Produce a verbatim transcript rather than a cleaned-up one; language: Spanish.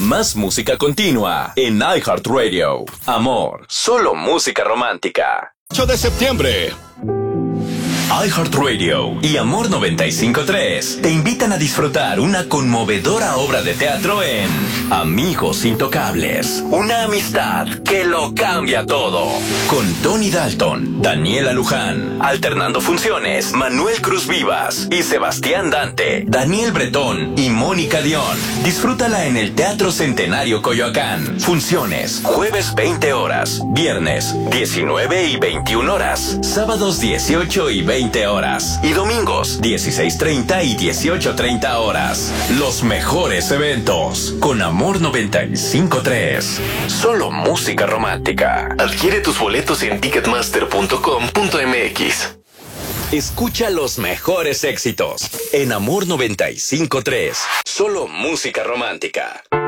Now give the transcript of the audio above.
Más música continua en iHeartRadio. Amor, solo música romántica. ocho de septiembre. iHeartRadio y Amor noventa y cinco punto tres te invitan a disfrutar una conmovedora obra de teatro en Amigos Intocables. Una amistad que lo cambia todo. Con Tony Dalton, Daniela Luján, alternando funciones, Manuel Cruz Vivas y Sebastián Dante, Daniel Bretón y Mónica Dion. Disfrútala en el Teatro Centenario Coyoacán. Funciones, jueves veinte horas, viernes diecinueve y veintiuna horas, sábados dieciocho y veinte horas y domingos dieciséis treinta y dieciocho treinta horas. Los mejores eventos con Amor noventa y cinco punto tres. Solo música romántica. Adquiere tus boletos en ticketmaster punto com punto m x. Escucha los mejores éxitos en Amor noventa y cinco punto tres. Solo música romántica.